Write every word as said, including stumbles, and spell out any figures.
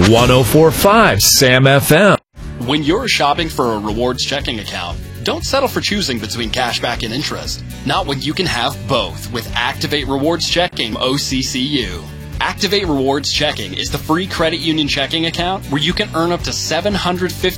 one oh four point five Sam F M. When you're shopping for a rewards checking account, don't settle for choosing between cashback and interest. Not when you can have both with Activate Rewards Checking O C C U. Activate Rewards Checking is the free credit union checking account where you can earn up to seven hundred fifty